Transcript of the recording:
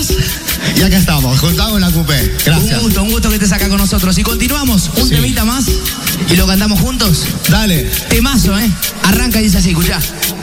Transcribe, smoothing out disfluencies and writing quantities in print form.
preguntas. Y acá estamos, juntamos la cupé. Gracias. Un gusto que estés acá con nosotros. Y continuamos, un temita más y lo cantamos juntos. Dale. Temazo, Arranca y dice así, escuchá.